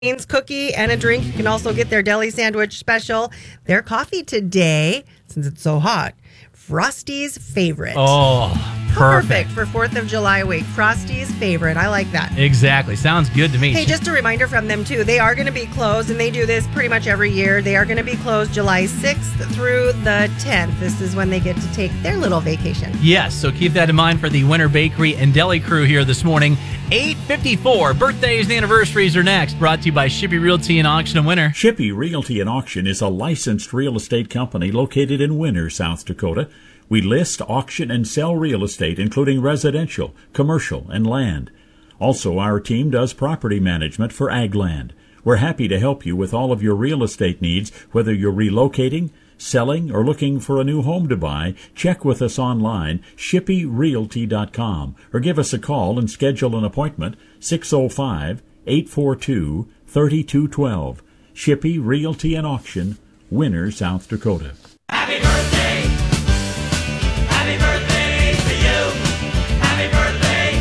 cookie and a drink. You can also get their deli sandwich special. Their coffee today, since it's so hot, Frosty's Favorite. Oh, perfect. For 4th of July week. Frosty's Favorite. I like that. Exactly. Sounds good to me. Hey, just a reminder from them, too. They are going to be closed, and they do this pretty much every year. They are going to be closed July 6th through the 10th. This is when they get to take their little vacation. Yes, so keep that in mind for the Winter Bakery and Deli crew here this morning. 8:54. Birthdays and anniversaries are next. Brought to you by Shippey Realty and Auction in Winter. Shippey Realty and Auction is a licensed real estate company located in Winter, South Dakota. We list, auction, and sell real estate, including residential, commercial, and land. Also, our team does property management for ag land. We're happy to help you with all of your real estate needs, whether you're relocating, selling, or looking for a new home to buy. Check with us online, shippeyrealty.com, or give us a call and schedule an appointment, 605-842-3212. Shippey Realty and Auction, Winter, South Dakota. Happy birthday! Happy birthday to you! Happy birthday!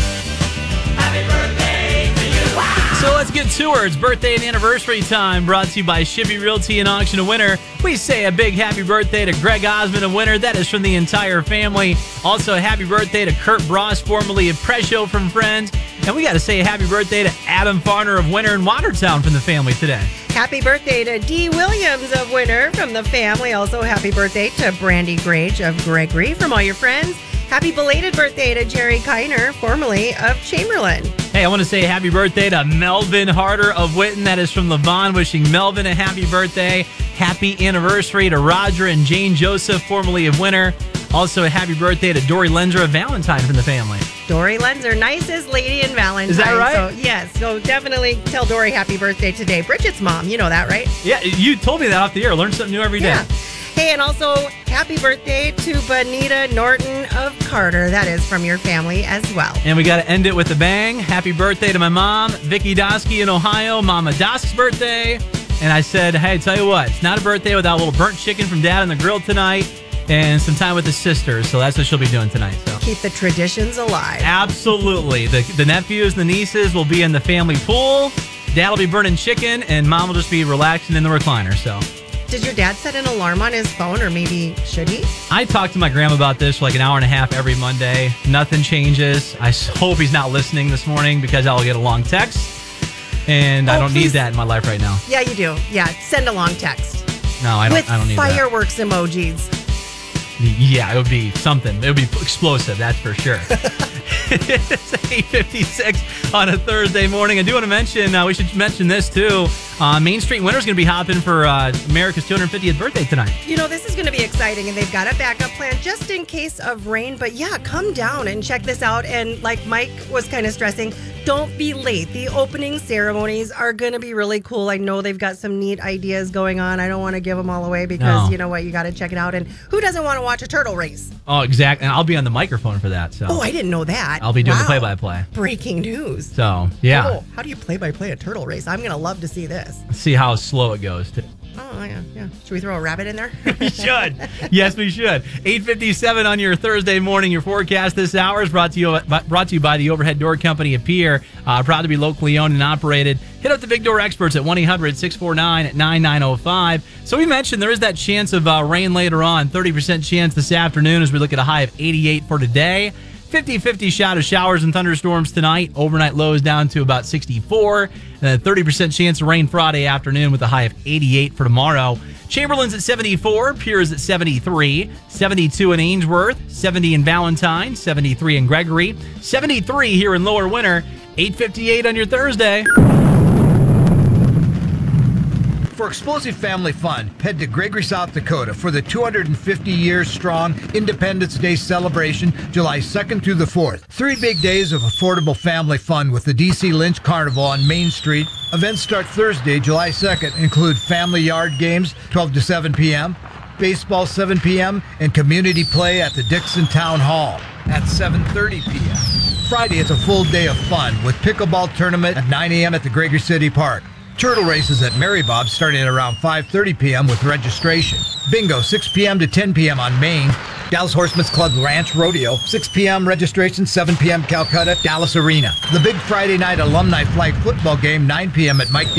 Happy birthday to you! Wow! So let's get to her. It's birthday and anniversary time, brought to you by Shippey Realty and Auction in Winter. We say a big happy birthday to Greg Osmond of Winter. That is from the entire family. Also, a happy birthday to Kurt Bross, formerly of Presho from Friends. And we got to say a happy birthday to Adam Farner of Winter and Watertown from the family today. Happy birthday to Dee Williams of Winter from the family. Also, happy birthday to Brandy Grage of Gregory from all your friends. Happy belated birthday to Jerry Kiner, formerly of Chamberlain. Hey, I want to say happy birthday to Melvin Harder of Witten. That is from Levon, wishing Melvin a happy birthday. Happy anniversary to Roger and Jane Joseph, formerly of Winter. Also, a happy birthday to Dory Lenzer of Valentine from the family. Dory Lenzer, nicest lady in Valentine. Is that right? So, yes. So definitely tell Dory happy birthday today. Bridget's mom, you know that, right? Yeah, you told me that off the air. Learn something new every day. Yeah. Hey, and also happy birthday to Bonita Norton of Carter. That is from your family as well. And we got to end it with a bang. Happy birthday to my mom, Vicky Dosky in Ohio. Mama Dosk's birthday. And I said, hey, tell you what, it's not a birthday without a little burnt chicken from Dad on the grill tonight. And some time with the sisters, so that's what she'll be doing tonight. So keep the traditions alive. Absolutely. The nephews and the nieces will be in the family pool. Dad will be burning chicken, and Mom will just be relaxing in the recliner. So, did your dad set an alarm on his phone, or maybe should he? I talked to my grandma about this for like an hour and a half every Monday. Nothing changes. I hope he's not listening this morning because I'll get a long text, and I don't need that in my life right now. Yeah, you do. Yeah, send a long text. No, I don't need that. With fireworks emojis. Yeah, it would be something. It would be explosive, that's for sure. It's 8:56 on a Thursday morning. I do want to mention, we should mention this too. Main Street Winter's going to be hopping for America's 250th birthday tonight. You know, this is going to be exciting, and they've got a backup plan just in case of rain. But yeah, come down and check this out. And like Mike was kind of stressing, don't be late. The opening ceremonies are going to be really cool. I know they've got some neat ideas going on. I don't want to give them all away because, you know what, you got to check it out. And who doesn't want to watch a turtle race? Oh, exactly. And I'll be on the microphone for that. So. Oh, I didn't know that. I'll be doing the play-by-play. Breaking news. So, yeah. Oh, how do you play-by-play a turtle race? I'm going to love to see this. See how slow it goes. Oh, yeah. Should we throw a rabbit in there? We should. Yes, we should. 8:57 on your Thursday morning. Your forecast this hour is brought to you by the Overhead Door Company of Pierre. Proud to be locally owned and operated. Hit up the Big Door experts at 1-800-649-9905. So we mentioned there is that chance of rain later on. 30% chance this afternoon as we look at a high of 88 for today. 50-50 shot of showers and thunderstorms tonight. Overnight lows down to about 64. And a 30% chance of rain Friday afternoon with a high of 88 for tomorrow. Chamberlain's at 74. Pierre's at 73. 72 in Ainsworth. 70 in Valentine. 73 in Gregory. 73 here in Lower Winter. 8:58 on your Thursday. For explosive family fun, head to Gregory, South Dakota for the 250-year-strong Independence Day celebration, July 2nd through the 4th. 3 big days of affordable family fun with the DC Lynch Carnival on Main Street. Events start Thursday, July 2nd, include family yard games, 12 to 7 p.m., baseball 7 p.m., and community play at the Dixon Town Hall at 7:30 p.m. Friday is a full day of fun with pickleball tournament at 9 a.m. at the Gregory City Park. Turtle races at Mary Bob's starting at around 5:30 p.m. with registration. Bingo, 6 p.m. to 10 p.m. on Main. Dallas Horsemen's Club Ranch Rodeo, 6 p.m. registration, 7 p.m. Calcutta, Dallas Arena. The big Friday night alumni flag football game, 9 p.m. at Mike